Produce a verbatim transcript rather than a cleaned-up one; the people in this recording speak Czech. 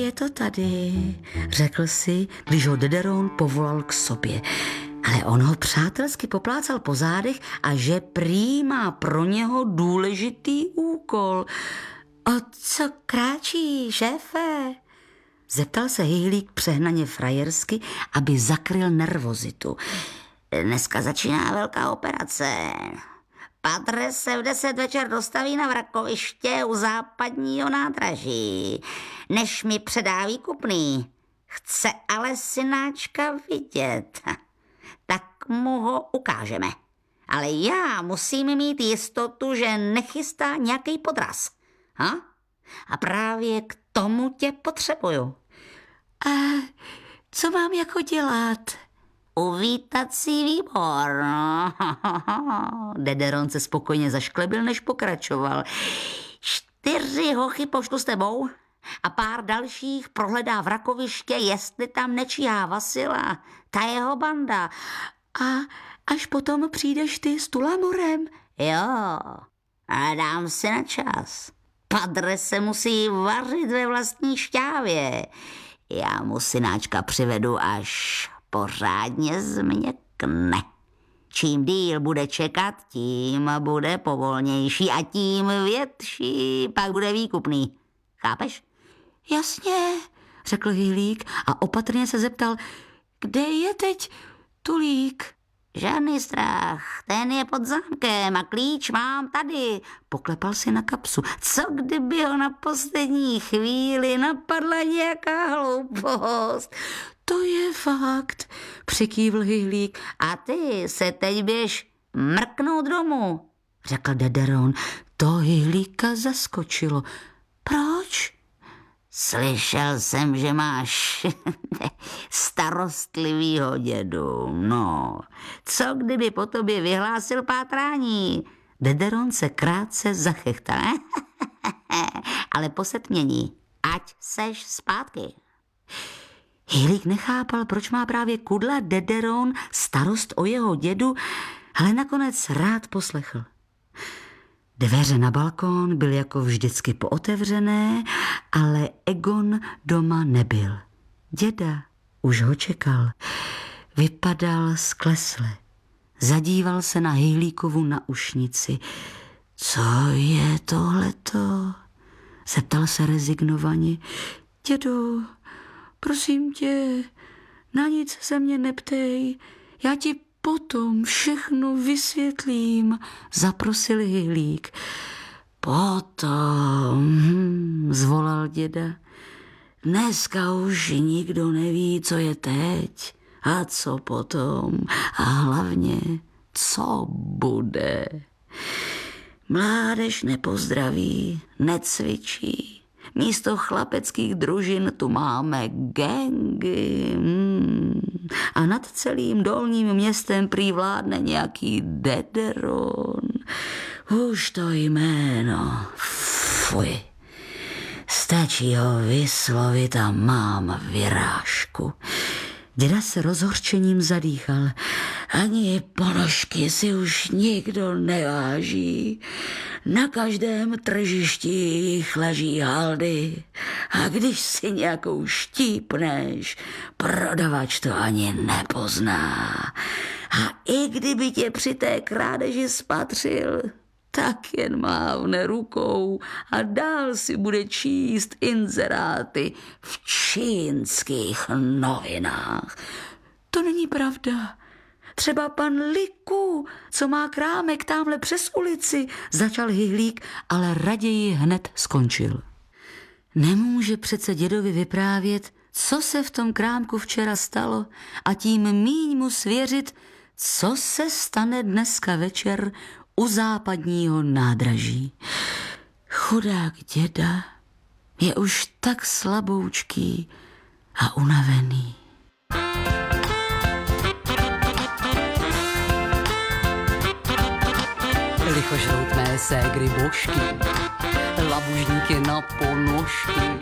je to tady, řekl si, když ho Dederon povolal k sobě. Ale on ho přátelsky poplácal po zádech a že prý má pro něho důležitý úkol. O co kráčí, šéfe? Zeptal se Hyhlík přehnaně frajersky, aby zakryl nervozitu. Dneska začíná velká operace. Padre se v deset večer dostaví na vrakoviště u západního nádraží, než mi předá výkupný. Chce ale synáčka vidět. Tak mu ho ukážeme. Ale já musím mít jistotu, že nechystá nějaký podraz. Ha? A právě k tomu tě potřebuju. A co mám jako dělat? Uvítací výbor. Dederon se spokojně zašklebil, než pokračoval. Čtyři hochy pošlu s tebou a pár dalších prohledá vrakoviště, jestli tam nečíhá Vasila, ta jeho banda. A až potom přijdeš ty s Tulamorem? Jo, a dám si na čas. Padre se musí vařit ve vlastní šťávě. Já mu synáčka přivedu, až pořádně změkne. Čím díl bude čekat, tím bude povolnější a tím větší pak bude výkupný. Chápeš? Jasně, řekl Hyhlík a opatrně se zeptal, kde je teď Tulík? Žádný strach, ten je pod zámkem a klíč mám tady. Poklepal si na kapsu. Co kdyby ho na poslední chvíli napadla nějaká hloupost? To je fakt, přikývl Hyhlík. A ty se teď běž mrknout domů, řekl Dederon. To Hyhlíka zaskočilo. Proč? Slyšel jsem, že máš starostlivýho dědu. No, co kdyby po tobě vyhlásil pátrání? Dederon se krátce zachechtal. Ale po setmění, ať seš zpátky. Hyhlík nechápal, proč má právě kudla Dederon starost o jeho dědu, ale nakonec rád poslechl. Dveře na balkón byly jako vždycky pootevřené, ale Egon doma nebyl. Děda už ho čekal. Vypadal sklesle. Zadíval se na Hyhlíkovu naušnici. Co je tohleto? Zeptal se rezignovaně. Dědo, prosím tě, na nic se mě neptej. Já ti potom všechno vysvětlím, zaprosil Hyhlík. Potom, hm, zvolal děda. Dneska už nikdo neví, co je teď a co potom a hlavně, co bude. Mládež nepozdraví, necvičí. Místo chlapeckých družin tu máme gangy. Hmm. A nad celým dolním městem prý vládne nějaký Dederon. Už to jméno. Fuj. Stačí ho vyslovit a mám vyrážku. Děda se rozhořčením zadýchal. Ani ponožky si už nikdo neváží. Na každém tržišti jich leží haldy. A když si nějakou štípneš, prodavač to ani nepozná. A i kdyby tě při té krádeži spatřil, tak jen mávne rukou a dál si bude číst inzeráty v čínských novinách. To není pravda. Třeba pan Liku, co má krámek támhle přes ulici, začal Hyhlík, ale raději hned skončil. Nemůže přece dědovi vyprávět, co se v tom krámku včera stalo a tím míň mu svěřit, co se stane dneska večer u západního nádraží. Chudák děda je už tak slaboučký a unavený. Lichožrout mé ségry božky, labužníky na ponožky.